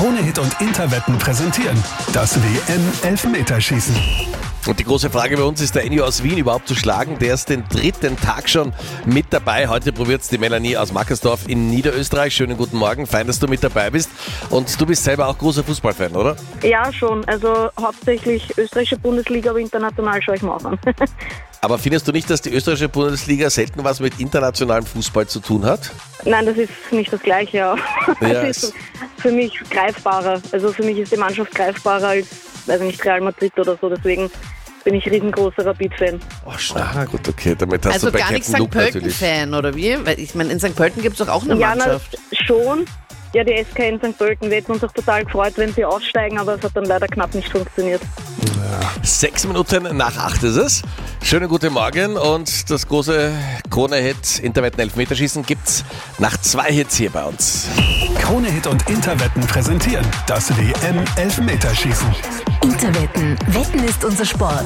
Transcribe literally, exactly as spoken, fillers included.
Krone-Hit und Interwetten präsentieren das W M-Elfmeterschießen. Und die große Frage bei uns ist, der Ennio aus Wien überhaupt zu schlagen? Der ist den dritten Tag schon mit dabei. Heute probiert es die Melanie aus Mackersdorf in Niederösterreich. Schönen guten Morgen, fein, dass du mit dabei bist. Und du bist selber auch großer Fußballfan, oder? Ja, schon. Also hauptsächlich österreichische Bundesliga, aber international schaue ich mir auch an. Aber findest du nicht, dass die österreichische Bundesliga selten was mit internationalem Fußball zu tun hat? Nein, das ist nicht das Gleiche. Ja. Ja, Das ist für mich greifbarer. Also für mich ist die Mannschaft greifbarer als, weiß ich nicht, Real Madrid oder so. Deswegen bin ich riesengroßer Rapid-Fan. Oh, stark. Gut, okay, damit hast Also du bei gar nicht Captain Sankt Luke natürlich. Pölten-Fan, oder wie? Weil ich meine, in Sankt Pölten gibt es doch auch eine Ja, na, Mannschaft. schon. Ja, die S K in Sankt Pölten. Wir hätten uns auch total gefreut, wenn sie aufsteigen, aber es hat dann leider knapp nicht funktioniert. Sechs Minuten nach acht ist es. Schönen guten Morgen und das große Krone-Hit Interwetten-Elfmeterschießen gibt's nach zwei Hits hier bei uns. Krone-Hit und Interwetten präsentieren das W M-Elfmeterschießen. Interwetten. Wetten ist unser Sport.